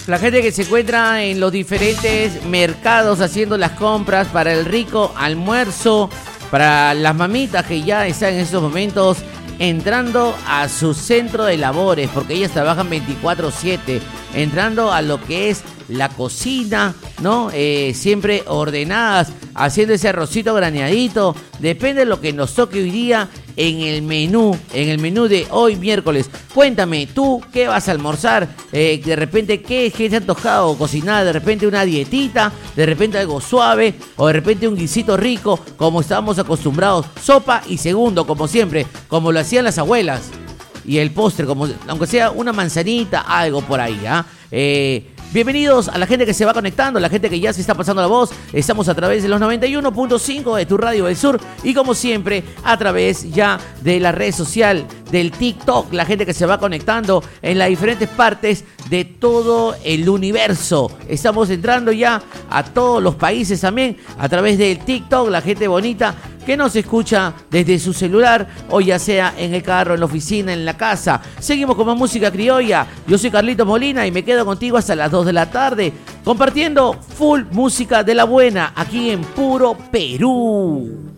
La gente que se encuentra en los diferentes mercados haciendo las compras para el rico almuerzo, para las mamitas que ya están en estos momentos entrando a su centro de labores, porque ellas trabajan 24/7, entrando a lo que es la cocina, ¿no? Siempre ordenadas, haciendo ese arrocito graneadito, depende de lo que nos toque hoy día en el menú de hoy miércoles. Cuéntame, ¿tú qué vas a almorzar? De repente, ¿qué te ha antojado cocinar? De repente una dietita, de repente algo suave, o de repente un guisito rico, como estábamos acostumbrados, sopa y segundo, como siempre, como lo hacían las abuelas. Y el postre, como aunque sea una manzanita, algo por ahí, ¿ah? Bienvenidos a la gente que se va conectando, la gente que ya se está pasando la voz. Estamos a través de los 91.5 de tu radio del sur y como siempre a través ya de la red social del TikTok, la gente que se va conectando en las diferentes partes de todo el universo. Estamos entrando ya a todos los países también a través del TikTok, la gente bonita que nos escucha desde su celular o ya sea en el carro, en la oficina, en la casa. Seguimos con más música criolla. Yo soy Carlitos Molina y me quedo contigo hasta las 2 de la tarde compartiendo full música de la buena aquí en Puro Perú.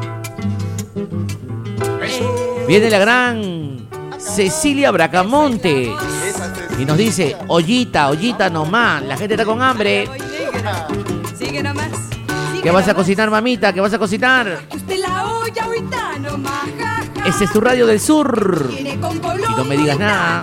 Viene la gran Cecilia Bracamonte y nos dice, ollita, ollita nomás, la gente está con hambre. Sigue nomás. ¿Qué vas a cocinar, mamita? ¿Qué vas a cocinar? Usted la olla ahorita nomás. Ese es tu radio del sur. Y no me digas nada.